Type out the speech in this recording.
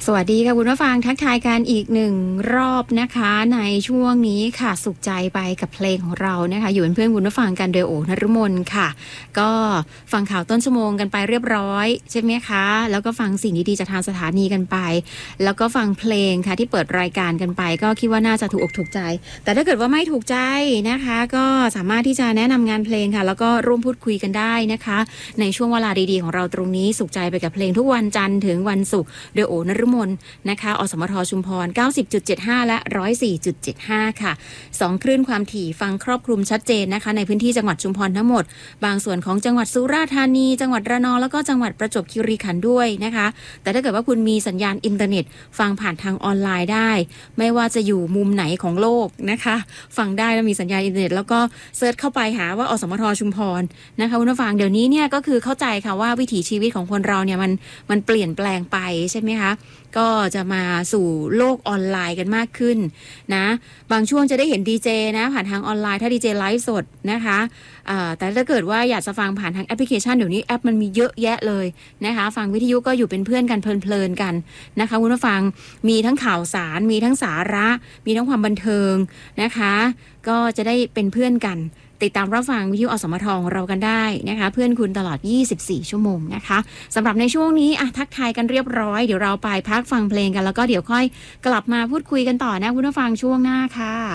สวัสดีค่ะคุณผู้ฟังทักทายกันอีกหนึ่งรอบนะคะในช่วงนี้ค่ะสุขใจไปกับเพลงของเรานะคะอยู่เป็นเพื่อนคุณผู้ฟังกันโดยโอนฤมลค่ะก็ฟังข่าวต้นชั่วโมงกันไปเรียบร้อยใช่ไหมคะแล้วก็ฟังสิ่งดีๆจากทางสถานีกันไปแล้วก็ฟังเพลงค่ะที่เปิดรายการกันไปก็คิดว่าน่าจะถูกอกถูกใจแต่ถ้าเกิดว่าไม่ถูกใจนะคะก็สามารถที่จะแนะนำงานเพลงค่ะแล้วก็ร่วมพูดคุยกันได้นะคะในช่วงเวลาดีๆของเราตรงนี้สุขใจไปกับเพลงทุกวันจันทร์ถึงวันศุกร์โดยโอนฤมลนะคะอสมทชุมพร 90.75 และ 104.75 ค่ะ2คลื่นความถี่ฟังครอบคลุมชัดเจนนะคะในพื้นที่จังหวัดชุมพรทั้งหมดบางส่วนของจังหวัดสุราษฎร์ธานีจังหวัดระนองแล้วก็จังหวัดประจวบคีรีขันธ์ด้วยนะคะแต่ถ้าเกิดว่าคุณมีสัญญาณอินเทอร์เน็ตฟังผ่านทางออนไลน์ได้ไม่ว่าจะอยู่มุมไหนของโลกนะคะฟังได้แล้วมีสัญญาณอินเทอร์เน็ตแล้วก็เซิร์ชเข้าไปหาว่าอสมทชุมพรนะคะคุณผู้ฟังเดี๋ยวนี้เนี่ยก็คือเข้าใจค่ะว่าวิถีชีวิตของคนเราเนี่ยมันเปลี่ยนแปลงไปใช่ไหมคะก็จะมาสู่โลกออนไลน์กันมากขึ้นนะบางช่วงจะได้เห็นดีเจนะผ่านทางออนไลน์ถ้าดีเจไลฟ์สดนะคะแต่ถ้าเกิดว่าอยากจะฟังผ่านทางแอปพลิเคชันเดี๋ยวนี้แอปมันมีเยอะแยะเลยนะคะฟังวิทยุก็อยู่เป็นเพื่อนกันเพลินๆกันนะคะคุณผู้ฟังมีทั้งข่าวสารมีทั้งสาระมีทั้งความบันเทิงนะคะก็จะได้เป็นเพื่อนกันติดตามรับฟังวิทยุอสมทของเรากันได้นะคะเพื่อนคุณตลอด24ชั่วโมงนะคะสำหรับในช่วงนี้ทักทายกันเรียบร้อยเดี๋ยวเราไปพักฟังเพลงกันแล้วก็เดี๋ยวค่อยกลับมาพูดคุยกันต่อนะคุณผู้ฟังช่วงหน้าค่ะ